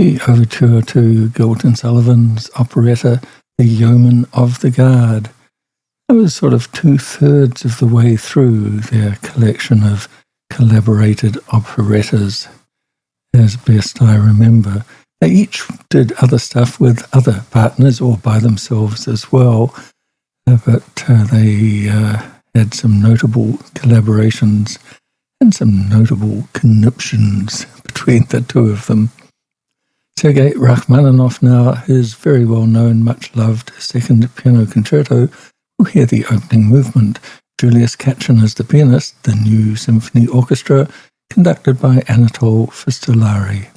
the overture to Gilton Sullivan's operetta, The Yeoman of the Guard. I was sort of 2/3 of the way through their collection of collaborated operettas, as best I remember. They each did other stuff with other partners or by themselves as well, but they had some notable collaborations and some notable conniptions between the two of them. Sergei Rachmaninoff now, his very well-known, much-loved second piano concerto. We'll hear the opening movement. Julius Katchen is the pianist, the new symphony orchestra, conducted by Anatol Fistolari.